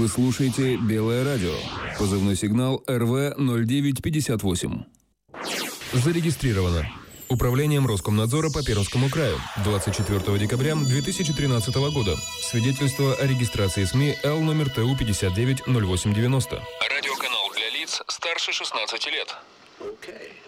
Вы слушаете «Белое радио». Позывной сигнал РВ-0958. Зарегистрировано Управлением Роскомнадзора по Пермскому краю 24 декабря 2013 года. Свидетельство о регистрации СМИ Л номер ТУ 590890. Радиоканал для лиц старше 16 лет. Okay.